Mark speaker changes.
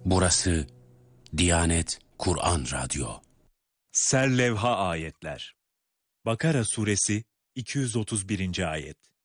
Speaker 1: Burası Diyanet Kur'an Radyo.
Speaker 2: Serlevha ayetler. Bakara suresi 231. ayet.